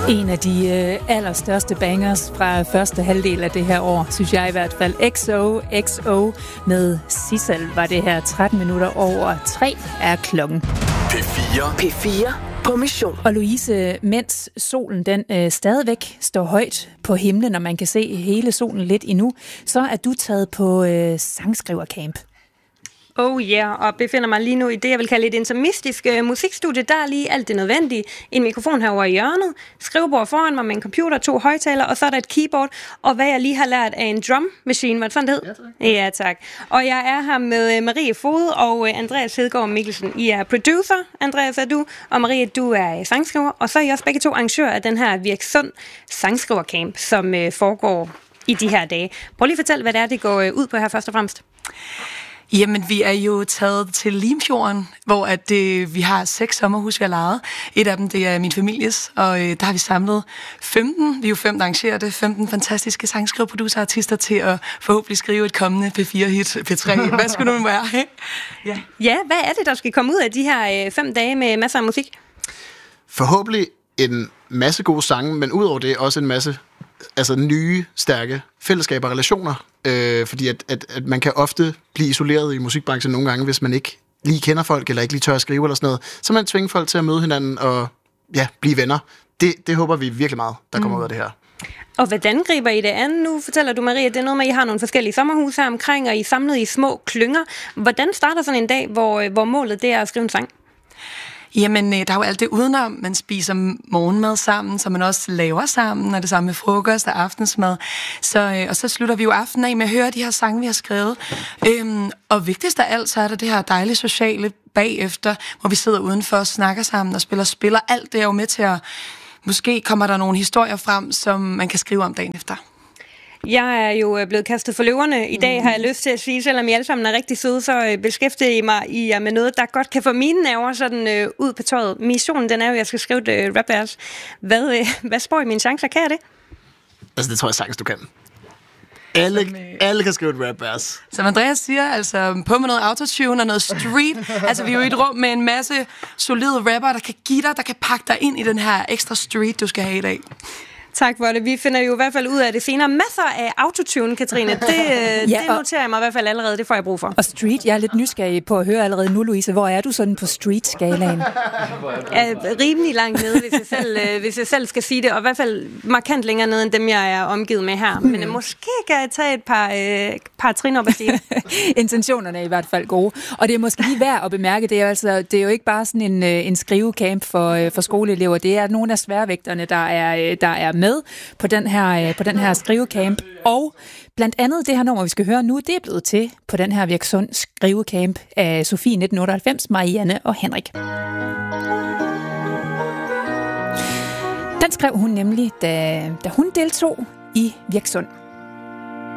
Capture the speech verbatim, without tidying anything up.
En af de øh, allerstørste bangers fra første halvdel af det her år, synes jeg i hvert fald. X O X O med Sissel var det her. tretten minutter over tre er klokken. P fire. P fire på mission. Og Louise, mens solen den øh, stadigvæk står højt på himlen, og man kan se hele solen lidt endnu, så er du taget på øh, sangskrivercamp. Oh yeah, og befinder mig lige nu i det, jeg vil kalde et intermistisk øh, musikstudie. Der er lige alt det nødvendige. En mikrofon herovre i hjørnet, skrivebord foran mig med en computer, to højtalere, og så er der et keyboard. Og hvad jeg lige har lært af en drum machine, hvad det sådan det hed? Ja, tak. Ja, tak. Og jeg er her med øh, Marie Fod og øh, Andreas Hedegaard Mikkelsen. I er producer, Andreas er du, og Marie, du er sangskriver. Og så er I også begge to arrangører af den her Virksund sangskrivercamp, som øh, foregår i de her dage. Prøv lige at fortælle, hvad det er, det går øh, ud på her først og fremmest. Jamen, vi er jo taget til Limfjorden, hvor at, øh, vi har seks sommerhus, vi har lejet. Et af dem, det er min families, og øh, der har vi samlet femten, vi er jo fem, der arrangerer det, femten fantastiske sangskriverproducer artister til at forhåbentlig skrive et kommende P fire-hit, P tre. Hvad skulle nu være? ja. ja, hvad er det, der skal komme ud af de her øh, fem dage med masser af musik? Forhåbentlig en masse gode sange, men udover det også en masse altså nye, stærke fællesskaber og relationer, øh, fordi at, at, at man kan ofte blive isoleret i musikbranchen nogle gange, hvis man ikke lige kender folk, eller ikke lige tør at skrive eller sådan noget, så man tvinger folk til at møde hinanden og ja, blive venner. Det, det håber vi virkelig meget, der kommer mm. ud af det her. Og hvordan griber I det an? Nu fortæller du, Marie, at det er noget med, at I har nogle forskellige sommerhus her omkring, og I er samlet i små klynger. Hvordan starter sådan en dag, hvor, hvor målet det er at skrive en sang? Jamen, der er jo alt det udenom. Man spiser morgenmad sammen, så man også laver sammen, og det samme med frokost og aftensmad. Så, og så slutter vi jo aftenen af med at høre de her sange, vi har skrevet. Øhm, og vigtigst af alt, så er der det her dejlige sociale bagefter, hvor vi sidder udenfor og snakker sammen og spiller spiller. Alt det er jo med til at... Måske kommer der nogle historier frem, som man kan skrive om dagen efter. Jeg er jo blevet kastet for løverne. I dag har jeg lyst til at sige, selvom I alle sammen er rigtig søde, så beskæftiger I mig i jer med noget, der godt kan få mine nerver sådan øh, ud på tøjet. Missionen, den er jo, at jeg skal skrive et øh, rap-vers. Hvad, øh, hvad spår I mine chancer? Kan jeg det? Altså, det tror jeg sagtens, du kan. Alle, som, øh... alle kan skrive et rap-vers. Som Andreas siger, altså på med noget autotune og noget street. Altså, vi er jo i et rum med en masse solide rapper, der kan give dig, der kan pakke dig ind i den her ekstra street, du skal have i dag. Tak for det. Vi finder jo i hvert fald ud af det senere. Masser af autotune, Katrine. Det, ja, det noterer jeg mig i hvert fald allerede. Det får jeg brug for. Og street, jeg er lidt nysgerrig på at høre allerede nu, Louise. Hvor er du sådan på street-skalaen? Ja, rimelig langt nede, hvis jeg, selv, hvis jeg selv skal sige det. Og i hvert fald markant længere nede, end dem, jeg er omgivet med her. Men mm. måske kan jeg tage et par, øh, par trin op ad stigen. Intentionerne er i hvert fald gode. Og det er måske lige værd at bemærke, det er, altså, det er jo ikke bare sådan en, en skrivecamp for, for skoleelever. Det er nogle af sværvægterne, der er, der er med på den her, på den her skrivecamp. Og blandt andet det her nummer, vi skal høre nu, det er blevet til på den her Virksund skrivecamp af Sofie nitten otteoghalvfems, Marianne og Henrik. Den skrev hun nemlig, da, da hun deltog i Virksund.